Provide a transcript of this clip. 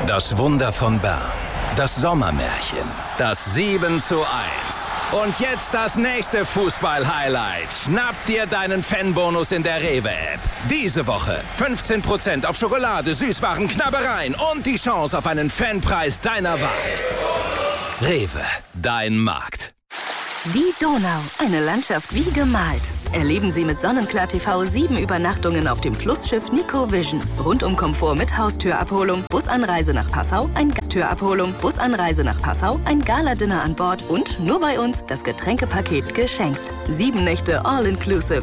Das Wunder von Bern. Das Sommermärchen. Das 7:1. Und jetzt das nächste Fußball-Highlight. Schnapp dir deinen Fanbonus in der Rewe-App. Diese Woche 15% auf Schokolade, Süßwaren, Knabbereien und die Chance auf einen Fanpreis deiner Wahl. Rewe, dein Markt. Die Donau, eine Landschaft wie gemalt. Erleben Sie mit Sonnenklar TV 7 Übernachtungen auf dem Flussschiff Nico Vision. Rundum-Komfort mit Haustürabholung, Busanreise nach Passau, Gastürabholung, Busanreise nach Passau, ein Gala-Dinner an Bord und nur bei uns das Getränkepaket geschenkt. 7 Nächte all-inclusive.